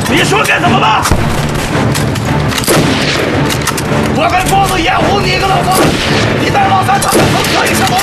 你说该怎么办？我还光能掩护你一个老子，你带老三他们能可以什么？